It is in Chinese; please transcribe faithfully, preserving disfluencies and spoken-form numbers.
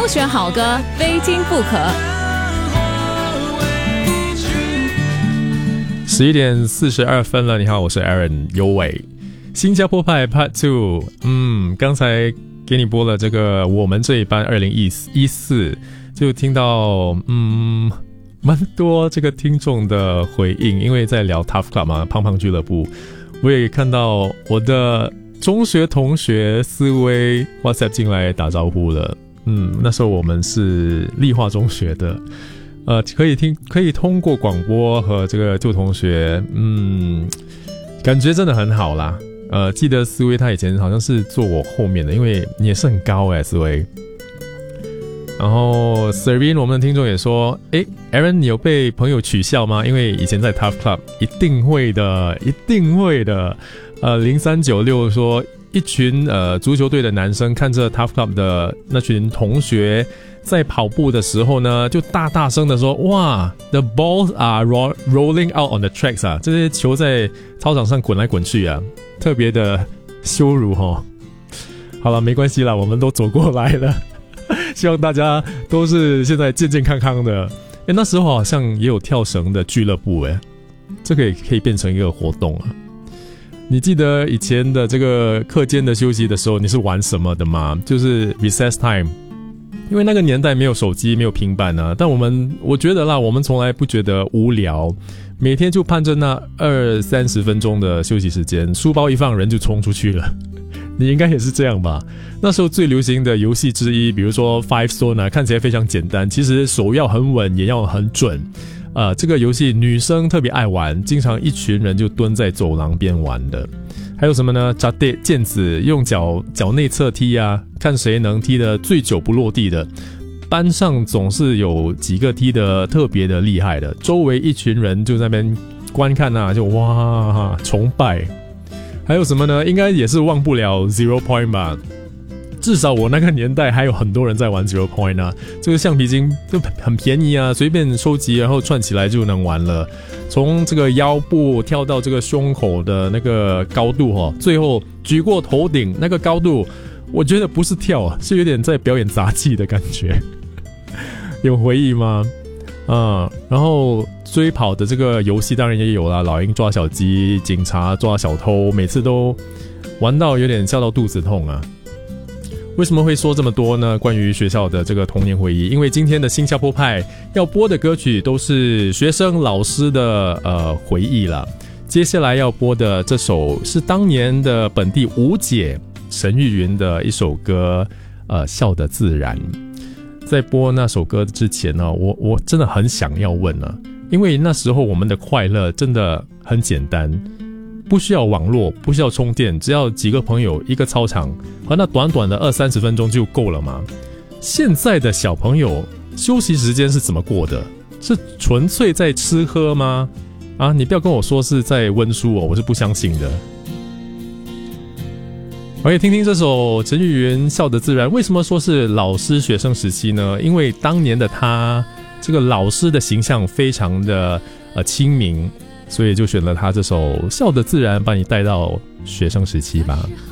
选好歌，非听不可。 十一点四十二分了，你好，我是 Aaron 尤伟。新加坡派 Part Two， 嗯，刚才给你播了这个我们这一班二零一四，就听到嗯蛮多这个听众的回应，因为在聊 Tough Club 嘛，胖胖俱乐部，我也看到我的中学同学思威 WhatsApp 进来打招呼了。嗯，那时候我们是立化中学的。呃，可以听，可以通过广播和这个旧同学，嗯，感觉真的很好啦。呃，记得思威他以前好像是坐我后面的，因为你也是很高哎，思威。然后 Serene 我们的听众也说，诶 Aaron 你有被朋友取笑吗？因为以前在 Tough Club 一定会的，一定会的。呃，零三九六说，一群呃足球队的男生看着 Tough Club 的那群同学在跑步的时候呢，就大大声的说，哇 The balls are rolling out on the tracks 啊，这些球在操场上滚来滚去啊，特别的羞辱齁。好了，没关系啦，我们都走过来了，希望大家都是现在健健康康的。诶，那时候好像也有跳绳的俱乐部诶，这个也可以变成一个活动啊。你记得以前的这个课间的休息的时候你是玩什么的吗？就是 recess time， 因为那个年代没有手机没有平板啊，但我们我觉得啦，我们从来不觉得无聊，每天就盼着那二三十分钟的休息时间，书包一放人就冲出去了。你应该也是这样吧？那时候最流行的游戏之一，比如说 Five Stone 啊，看起来非常简单，其实手要很稳也要很准。呃，这个游戏女生特别爱玩，经常一群人就蹲在走廊边玩的。还有什么呢？扎地毽子，用脚脚内侧踢啊，看谁能踢得最久不落地的。班上总是有几个踢得特别的厉害的，周围一群人就在那边观看啊，就哇崇拜。还有什么呢？应该也是忘不了 Zero Point 吧。至少我那个年代还有很多人在玩 Zero Point 啊，这个橡皮筋就很便宜啊，随便收集然后串起来就能玩了。从这个腰部跳到这个胸口的那个高度哦，最后举过头顶那个高度，我觉得不是跳啊，是有点在表演杂技的感觉。有回忆吗？嗯，然后追跑的这个游戏当然也有啦，老鹰抓小鸡，警察抓小偷，每次都玩到有点笑到肚子痛啊。为什么会说这么多呢？关于学校的这个童年回忆，因为今天的新加坡派要播的歌曲都是学生老师的呃回忆了。接下来要播的这首是当年的本地舞姐沈玉云的一首歌，呃，笑得自然。在播那首歌之前呢，我我真的很想要问啊，因为那时候我们的快乐真的很简单。不需要网络，不需要充电，只要几个朋友一个操场和那短短的二三十分钟就够了嘛。现在的小朋友休息时间是怎么过的？是纯粹在吃喝吗？啊，你不要跟我说是在温书哦，我是不相信的。OK， 听听这首陈玉云笑得自然。为什么说是老师学生时期呢？因为当年的他这个老师的形象非常的呃亲民，所以就选了他这首笑得自然，把你带到学生时期吧。